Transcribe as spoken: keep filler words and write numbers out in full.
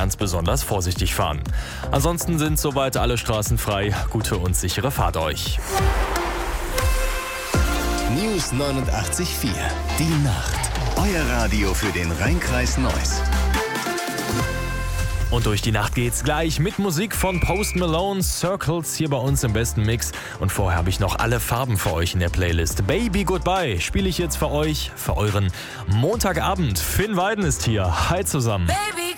ganz besonders vorsichtig fahren. Ansonsten sind soweit alle Straßen frei. Gute und sichere Fahrt euch. News neunundachtzig Komma vier. Die Nacht. Euer Radio für den Rhein-Kreis Neuss. Und durch die Nacht geht's gleich mit Musik von Post Malone, Circles hier bei uns im besten Mix. Und vorher habe ich noch alle Farben für euch in der Playlist. Baby Goodbye spiele ich jetzt für euch, für euren Montagabend. Finn Weiden ist hier. Hi zusammen. Baby.